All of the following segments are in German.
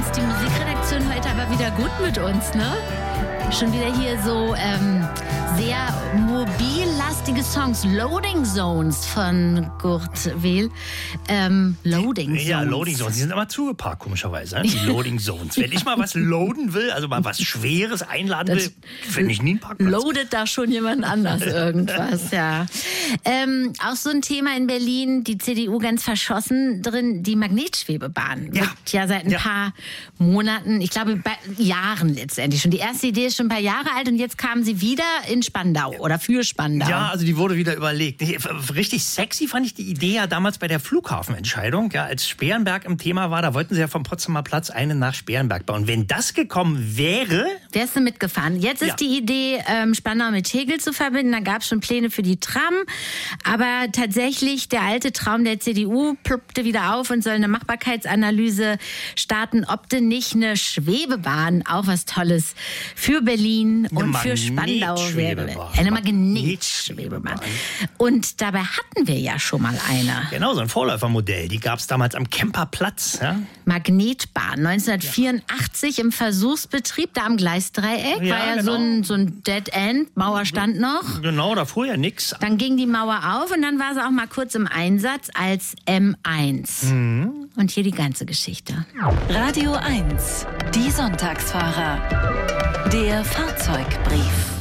die Musikredaktion heute aber wieder gut mit uns, ne? Schon wieder hier so sehr mobillastige Songs. Loading Zones von Kurt Weill. Loading Zones. Ja, Loading Zones. Die sind aber zugeparkt, komischerweise. Die Loading Zones. Wenn ich mal was loaden will, also mal was Schweres einladen will, finde ich nie einen Parkplatz. Loadet da schon jemand anders irgendwas, ja. Auch so ein Thema in Berlin, die CDU ganz verschossen drin, die Magnetschwebebahn. Ja. Wird ja seit ein paar Monaten, ich glaube Jahren letztendlich schon. Die erste Idee ist schon ein paar Jahre alt und jetzt kam sie wieder in Spandau oder für Spandau. Ja, also die wurde wieder überlegt. Richtig sexy fand ich die Idee ja damals bei der Flughafenentscheidung. Ja, als Sperrenberg im Thema war, da wollten sie ja vom Potsdamer Platz eine nach Sperrenberg bauen. Wenn das gekommen wäre... Wärst du mitgefahren. Jetzt ist die Idee, Spandau mit Tegel zu verbinden. Da gab es schon Pläne für die Tram. Aber tatsächlich, der alte Traum der CDU ploppte wieder auf und soll eine Machbarkeitsanalyse starten, ob denn nicht eine Schwebebahn auch was Tolles für Berlin und für Spandau wäre. Eine Magnetschwebebahn. Und dabei hatten wir ja schon mal eine. Genau, so ein Vorläufermodell. Die gab es damals am Kemperplatz. Ja? Magnetbahn, 1984 im Versuchsbetrieb, da am Gleisdreieck. Ja, war ja genau. so ein Dead End, Mauer stand noch. Genau, da fuhr ja nichts. Dann ging die Mauer auf und dann war sie auch mal kurz im Einsatz als M1. Und hier die ganze Geschichte. Radio 1, die Sonntagsfahrer. Der Fahrzeugbrief.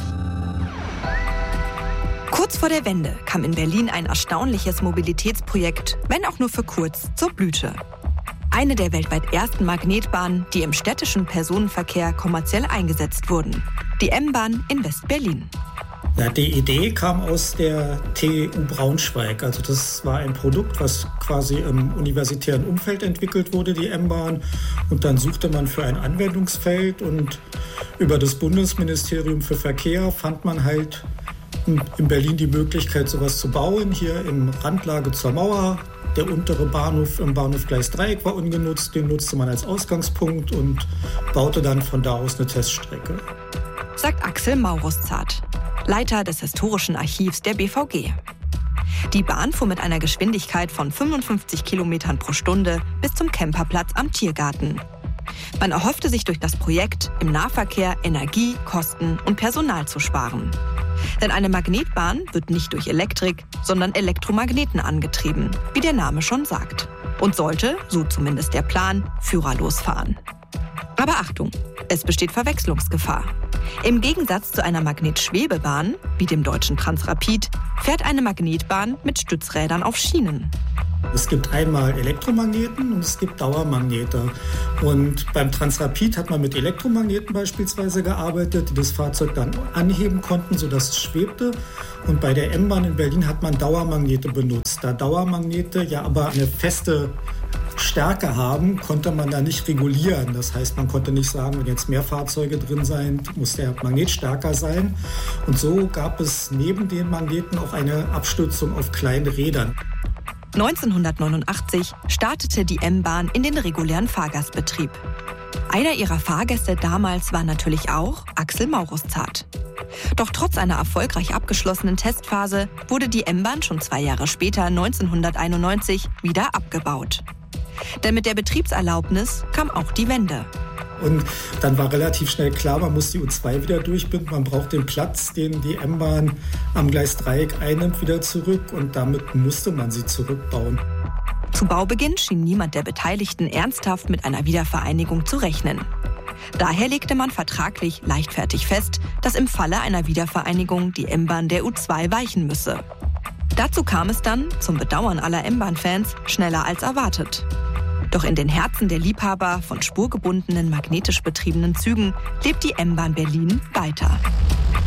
Kurz vor der Wende kam in Berlin ein erstaunliches Mobilitätsprojekt, wenn auch nur für kurz, zur Blüte. Eine der weltweit ersten Magnetbahnen, die im städtischen Personenverkehr kommerziell eingesetzt wurden. Die M-Bahn in West-Berlin. Ja, die Idee kam aus der TU Braunschweig. Also das war ein Produkt, was quasi im universitären Umfeld entwickelt wurde, die M-Bahn. Und dann suchte man für ein Anwendungsfeld und über das Bundesministerium für Verkehr fand man halt in Berlin die Möglichkeit, sowas zu bauen. Hier in Randlage zur Mauer. Der untere Bahnhof im Bahnhof Gleisdreieck war ungenutzt. Den nutzte man als Ausgangspunkt und baute dann von da aus eine Teststrecke. Sagt Axel Mauruszart, Leiter des Historischen Archivs der BVG. Die Bahn fuhr mit einer Geschwindigkeit von 55 Kilometern pro Stunde bis zum Kemperplatz am Tiergarten. Man erhoffte sich durch das Projekt, im Nahverkehr Energie, Kosten und Personal zu sparen. Denn eine Magnetbahn wird nicht durch Elektrik, sondern Elektromagneten angetrieben, wie der Name schon sagt. Und sollte, so zumindest der Plan, führerlos fahren. Aber Achtung, es besteht Verwechslungsgefahr. Im Gegensatz zu einer Magnetschwebebahn, wie dem deutschen Transrapid, fährt eine Magnetbahn mit Stützrädern auf Schienen. Es gibt einmal Elektromagneten und es gibt Dauermagnete. Und beim Transrapid hat man mit Elektromagneten beispielsweise gearbeitet, die das Fahrzeug dann anheben konnten, sodass es schwebte. Und bei der M-Bahn in Berlin hat man Dauermagnete benutzt. Da Dauermagnete ja aber eine feste Stärke haben, konnte man da nicht regulieren. Das heißt, man konnte nicht sagen, wenn jetzt mehr Fahrzeuge drin sind, muss der Magnet stärker sein. Und so gab es neben den Magneten auch eine Abstützung auf kleine Rädern. 1989 startete die M-Bahn in den regulären Fahrgastbetrieb. Einer ihrer Fahrgäste damals war natürlich auch Axel Mauruszart. Doch trotz einer erfolgreich abgeschlossenen Testphase wurde die M-Bahn schon 2 Jahre später, 1991, wieder abgebaut. Denn mit der Betriebserlaubnis kam auch die Wende. Und dann war relativ schnell klar, man muss die U2 wieder durchbinden. Man braucht den Platz, den die M-Bahn am Gleisdreieck einnimmt, wieder zurück. Und damit musste man sie zurückbauen. Zu Baubeginn schien niemand der Beteiligten ernsthaft mit einer Wiedervereinigung zu rechnen. Daher legte man vertraglich leichtfertig fest, dass im Falle einer Wiedervereinigung die M-Bahn der U2 weichen müsse. Dazu kam es dann, zum Bedauern aller M-Bahn-Fans, schneller als erwartet. Doch in den Herzen der Liebhaber von spurgebundenen, magnetisch betriebenen Zügen lebt die M-Bahn Berlin weiter.